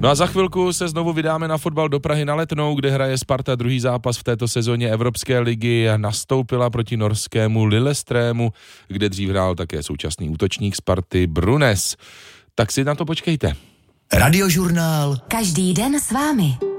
No a za chvilku se znovu vydáme na fotbal do Prahy na Letnou, kde hraje Sparta druhý zápas v této sezóně Evropské ligy a nastoupila proti norskému Lillestrému, kde dřív hrál také současný útočník Sparty Brunes. Tak si na to počkejte. Radiožurnál. Každý den s vámi.